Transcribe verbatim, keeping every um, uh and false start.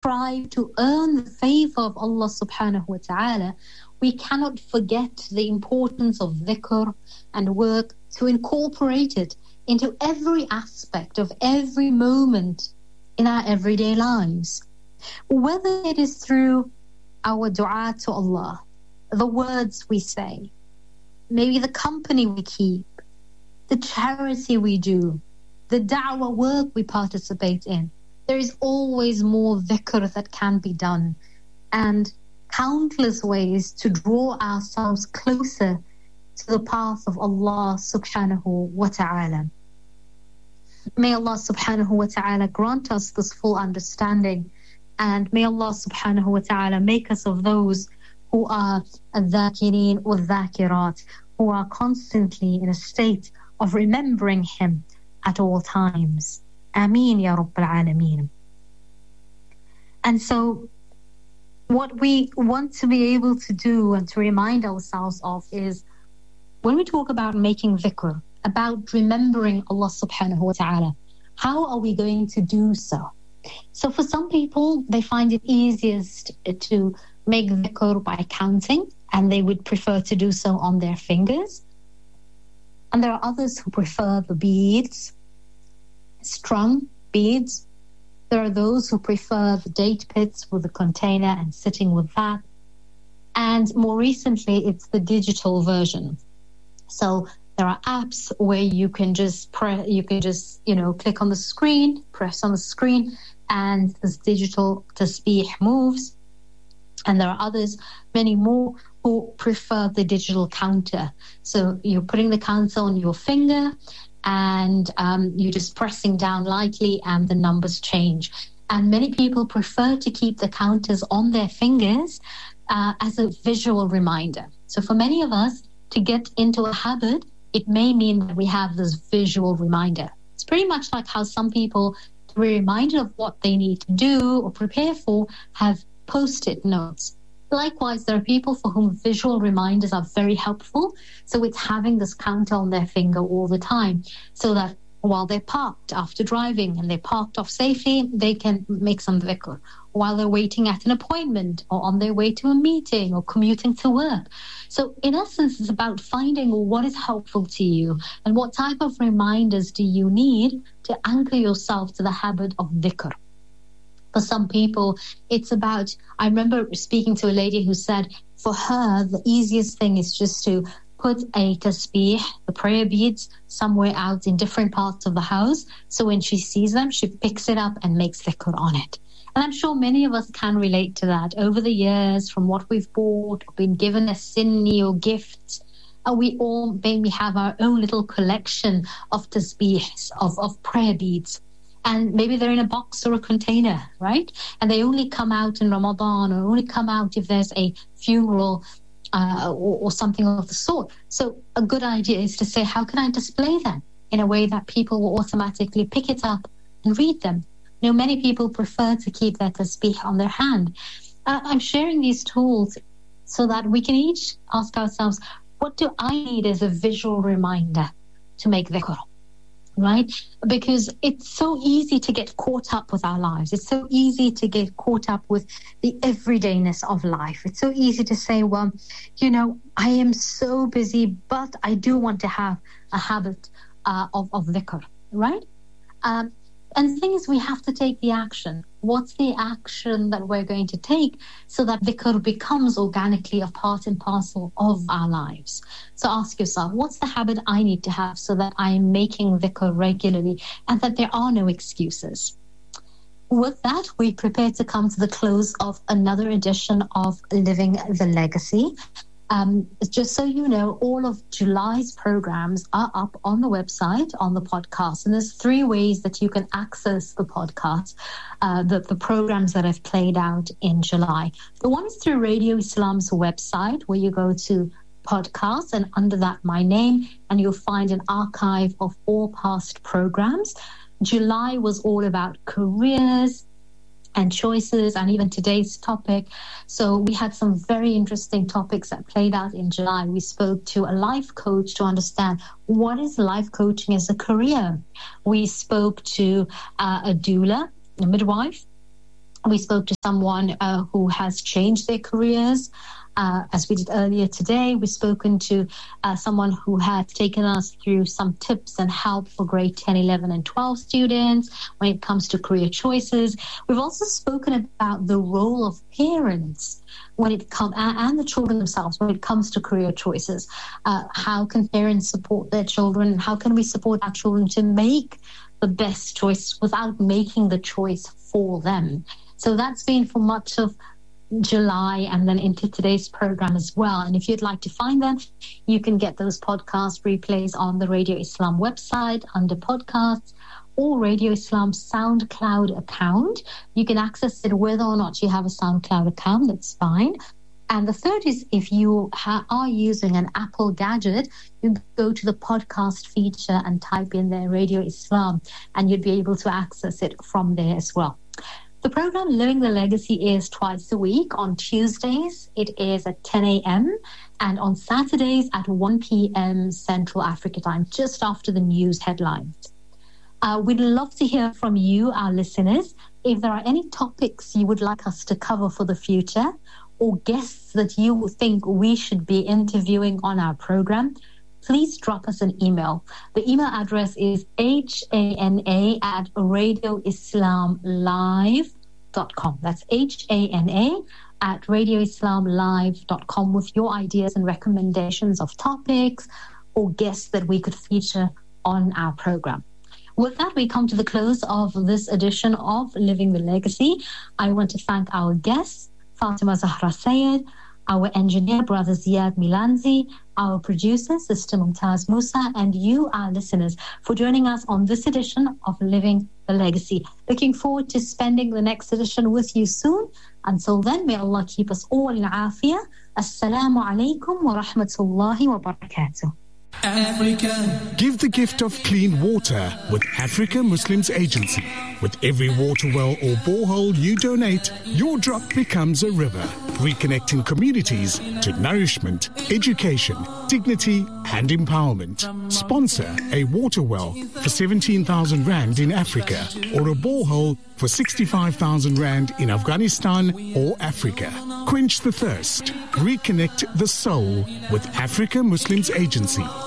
strive to earn the favor of Allah subhanahu wa ta'ala, we cannot forget the importance of dhikr and work to incorporate it into every aspect of every moment in our everyday lives. Whether it is through our dua to Allah, the words we say, maybe the company we keep, the charity we do, the da'wah work we participate in, there is always more dhikr that can be done, and countless ways to draw ourselves closer to the path of Allah subhanahu wa ta'ala. May Allah subhanahu wa ta'ala grant us this full understanding, and may Allah subhanahu wa ta'ala make us of those who are al-dhakirin or dhakirat, who are constantly in a state of remembering Him at all times. Ameen ya Rabbil Alameen. And so what we want to be able to do and to remind ourselves of is, when we talk about making dhikr, about remembering Allah subhanahu wa ta'ala, how are we going to do so? So for some people, they find it easiest to make dhikr by counting, and they would prefer to do so on their fingers. And there are others who prefer the beads, strung beads. There are those who prefer the date pits with the container and sitting with that. And more recently, it's the digital version. So there are apps where you can just press, you can just, you know, click on the screen, press on the screen, and this digital tasbih moves. And there are others, many more, who prefer the digital counter. So you're putting the counter on your finger, and um, you're just pressing down lightly, and the numbers change. And many people prefer to keep the counters on their fingers uh, as a visual reminder. So for many of us, to get into a habit, it may mean that we have this visual reminder. It's pretty much like how some people, to be reminded of what they need to do or prepare for, have post-it notes. Likewise, there are people for whom visual reminders are very helpful. So it's having this counter on their finger all the time, so that while they're parked after driving and they're parked off safely, they can make some dhikr. While they're waiting at an appointment, or on their way to a meeting, or commuting to work. So in essence, it's about finding what is helpful to you and what type of reminders do you need to anchor yourself to the habit of dhikr. For some people, it's about, I remember speaking to a lady who said for her, the easiest thing is just to put a tasbih, the prayer beads, somewhere out in different parts of the house. So when she sees them, she picks it up and makes dhikr on it. And I'm sure many of us can relate to that. Over the years, from what we've bought, or been given as sinni or gifts, uh, we all maybe have our own little collection of tasbihs, of, of prayer beads. And maybe they're in a box or a container, right? And they only come out in Ramadan, or only come out if there's a funeral uh, or, or something of the sort. So a good idea is to say, how can I display them in a way that people will automatically pick it up and read them? You know, many people prefer to keep their tasbih on their hand. Uh, I'm sharing these tools so that we can each ask ourselves, what do I need as a visual reminder to make dhikr? Right? Because it's so easy to get caught up with our lives. It's so easy to get caught up with the everydayness of life. It's so easy to say, well, you know, I am so busy, but I do want to have a habit uh, of, of dhikr, right? Um, and the thing is, we have to take the action. What's the action that we're going to take so that dhikr becomes organically a part and parcel of our lives? So ask yourself, what's the habit I need to have so that I'm making dhikr regularly and that there are no excuses? With that, we prepare to come to the close of another edition of Living the Legacy. Um, just so you know, all of July's programs are up on the website, on the podcast. And there's three ways that you can access the podcast, uh, the, the programs that I've played out in July. The one is through Radio Islam's website, where you go to podcasts, and under that, my name, and you'll find an archive of all past programs. July was all about careers and choices, and even today's topic. So we had some very interesting topics that played out in July. We spoke to a life coach to understand what is life coaching as a career. We spoke to uh, a doula, a midwife. We spoke to someone uh, who has changed their careers. Uh, as we did earlier today, we've spoken to uh, someone who had taken us through some tips and help for grade ten, eleven, and twelve students when it comes to career choices. We've also spoken about the role of parents when it comes, and the children themselves when it comes to career choices. Uh, how can parents support their children? How can we support our children to make the best choice without making the choice for them? So that's been for much of July and then into today's program as well. And if you'd like to find them, you can get those podcast replays on the Radio Islam website under podcasts or Radio Islam SoundCloud account. You can access it whether or not you have a SoundCloud account, that's fine. And the third is if you ha- are using an Apple gadget, you go to the podcast feature and type in there Radio Islam, and you'd be able to access it from there as well. The program Living the Legacy is twice a week. On Tuesdays, it is at ten a.m. and on Saturdays at one p.m. Central Africa time, just after the news headlines. Uh, we'd love to hear from you, our listeners. If there are any topics you would like us to cover for the future or guests that you think we should be interviewing on our program, please drop us an email. The email address is hana at radio islam live dot com. That's hana at radio islam live dot com with your ideas and recommendations of topics or guests that we could feature on our program. With that, we come to the close of this edition of Living the Legacy. I want to thank our guests, Fatima Zahra Sayed, our engineer, Brother Ziad Milanzi, our producer, Sister Mumtaz Musa, and you, our listeners, for joining us on this edition of Living the Legacy. Looking forward to spending the next edition with you soon. Until then, may Allah keep us all in afiyah. Assalamu alaikum wa rahmatullahi wa barakatuh. Africa. Give the gift of clean water with Africa Muslims Agency. With every water well or borehole you donate, your drop becomes a river, reconnecting communities to nourishment, education, dignity and empowerment. Sponsor a water well for seventeen thousand rand in Africa or a borehole for sixty-five thousand rand in Afghanistan or Africa. Quench the thirst. Reconnect the soul with Africa Muslims Agency.